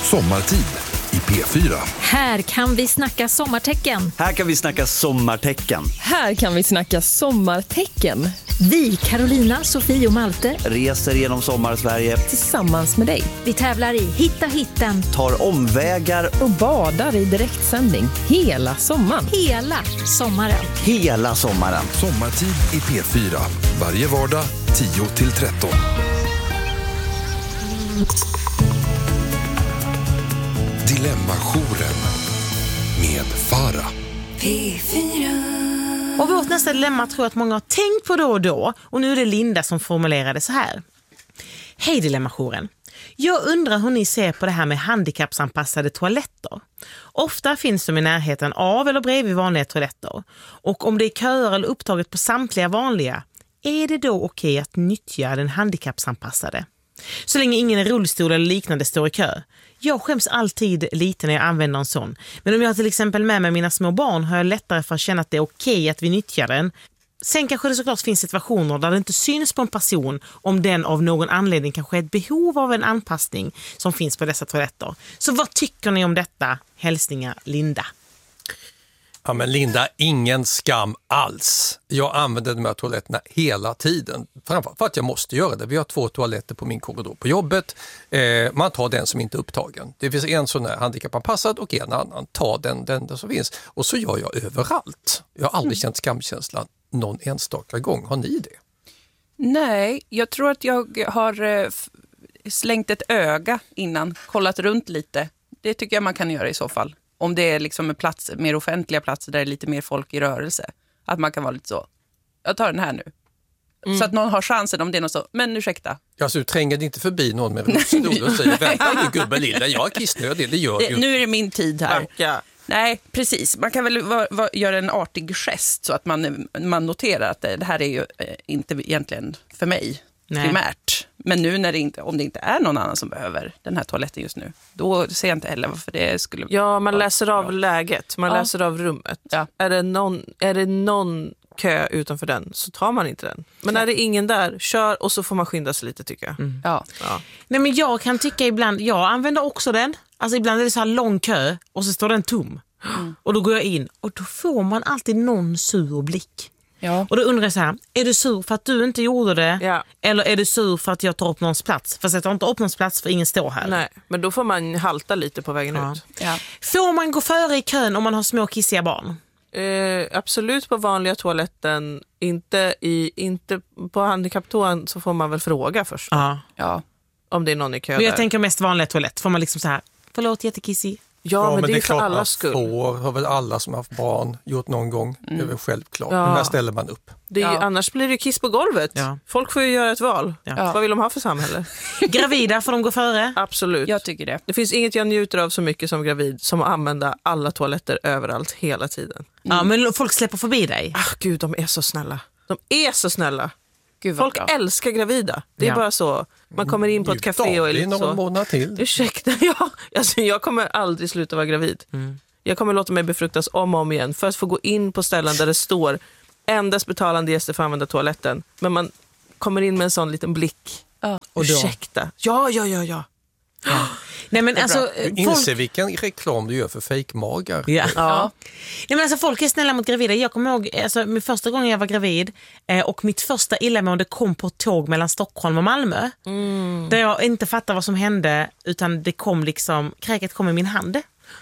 Sommartid i P4. Här kan vi snacka sommartecken. Här kan vi snacka sommartecken. Här kan vi snacka sommartecken. Vi, Carolina, Sofie och Malte, Reser genom Sommarsverige. Tillsammans med dig. vi tävlar i Hitta hitten Tar omvägar Och badar i direktsändning hela sommaren. hela sommaren. hela sommaren. Sommartid i P4. Varje vardag 10-13. Dilemma-jouren med Farah. Och vårt nästa dilemma tror jag att många har tänkt på då och då. Och nu är det Linda som formulerade så här. Hej Dilemma-jouren. Jag undrar hur ni ser på det här med handikappsanpassade toaletter. Ofta finns de i närheten av eller bredvid vanliga toaletter. Och om det är köer eller upptaget på samtliga vanliga, är det då okej att nyttja den handikappsanpassade? Så länge ingen i rullstol eller liknande står i kö. Jag skäms alltid lite när jag använder en sån. Men om jag till exempel med mig mina små barn har jag lättare för att känna att det är okej att vi nyttjar den. Sen kanske det såklart finns situationer där det inte syns på en person om den av någon anledning kanske är ett behov av en anpassning som finns på dessa toaletter. Så vad tycker ni om detta? Hälsningar Linda. Ja, men Linda, ingen skam alls. Jag använder de här toaletterna hela tiden. Framförallt för att jag måste göra det. Vi har 2 toaletter på min korridor på jobbet. Man tar den som inte är upptagen. Det finns en sån här handikappanpassad och en annan. Ta den som finns. Och så gör jag överallt. Jag har aldrig känt skamkänslan någon enstaka gång. Har ni det? Nej, jag tror att jag har slängt ett öga innan, kollat runt lite. Det tycker jag man kan göra i så fall. Om det är liksom en plats, mer offentliga platser där det är lite mer folk i rörelse. Att man kan vara lite så, jag tar den här nu. Så att någon har chansen om det är något så, men ursäkta. Alltså, du tränger inte förbi någon med rullstol och säger, vänta nu gubbe lilla, jag är kissnödig, det gör du. Nu är det min tid här. Ja. Nej, precis. Man kan väl göra en artig gest så att man noterar att det här är ju inte egentligen för mig primärt. Men nu när om det inte är någon annan som behöver den här toaletten just nu, då ser jag inte heller varför det skulle... Ja, man läser av läget, man läser av rummet. Ja. Är det någon kö utanför den så tar man inte den. Men är det ingen där, kör och så får man skynda sig lite tycker jag. Ja. Nej, men jag kan tycka ibland, jag använder också den. Alltså ibland är det så här lång kö och så står den tom. Och då går jag in och då får man alltid någon sur blick. Ja. Och då undrar jag så här, är du sur för att du inte gjorde det? Ja. Eller är du sur för att jag tar upp någons plats? För jag tar inte upp någons plats för ingen står här. Nej, men då får man halta lite på vägen ut. Ja. Får man gå före i kön om man har små kissiga barn? Absolut på vanliga toaletten. Inte på handikapptoan så får man väl fråga först. Ja. Om det är någon i kö. Men jag tänker mest vanliga toalett. Får man liksom så här, förlåt jättekissig. Ja, men det är för alla skull. Har väl alla som har haft barn gjort någon gång. Det är väl självklart. Men där ställer man upp. Det är ju, annars blir det kiss på golvet. Ja. Folk får ju göra ett val. Ja. Vad vill de ha för samhälle? Gravida, får de gå före? Absolut. Jag tycker det. Det finns inget jag njuter av så mycket som gravid som att använda alla toaletter överallt hela tiden. Ja, men folk släpper förbi dig. Gud, de är så snälla. De är så snälla. Gud, folk älskar gravida. Det är bara så. Man kommer in på ett café och är lite så. någon månad till. Ursäkta, alltså, jag kommer aldrig sluta vara gravid. Jag kommer låta mig befruktas om och om igen för att få gå in på ställen där det står endast betalande gäster får använda toaletten. Men man kommer in med en sån liten blick. Och ursäkta. Ja. Nej, men alltså, Du inser vilken reklam du gör för fejkmagar. Ja. Nej, men alltså, folk är snälla mot gravida. Jag kommer ihåg min första gången jag var gravid och mitt första illamående kom på ett tåg mellan Stockholm och Malmö. Där jag inte fattade vad som hände utan det kom liksom, kräket kom i min hand.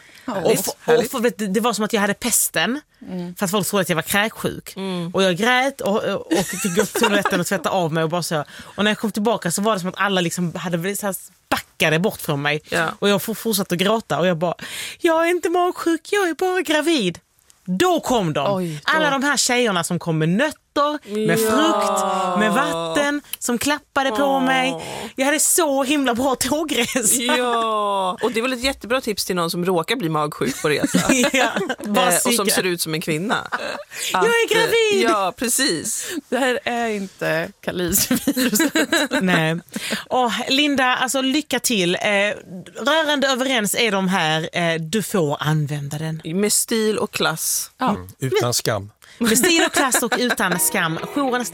Det var som att jag hade pesten för att folk trodde att jag var kräksjuk. Och jag grät och fick gå till toaletten och tvätta av mig och bara så. Och när jag kom tillbaka så var det som att alla liksom hade så här backade bort från mig. Och jag fortsatte att gråta och jag bara, jag är inte magsjuk, jag är bara gravid. Då kom de. Alla de här tjejerna som kom med nötter, med frukt, med vatten, som klappade på mig. Jag hade så himla bra tågresa. Ja, och det är väl ett jättebra tips till någon som råkar bli magsjuk på resa. Och som ser ut som en kvinna. Jag är gravid! Ja, precis. Det här är inte kaliciviruset. Nej. Linda, alltså lycka till. Rörande överens är de här. Du får använda den. Med stil och klass. Utan skam. Med stil och klass och utan skam.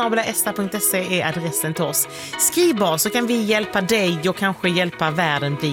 jouren@esta.se är adressen till oss. Skriv bara så kan vi hjälpa dig och kanske hjälpa världen bli